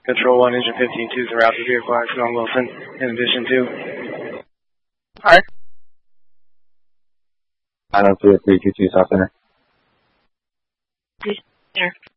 Control 1, Engine 15-2 is a route to vehicle accident on Wilson, in addition to. Alright. 903 322 South Center. There.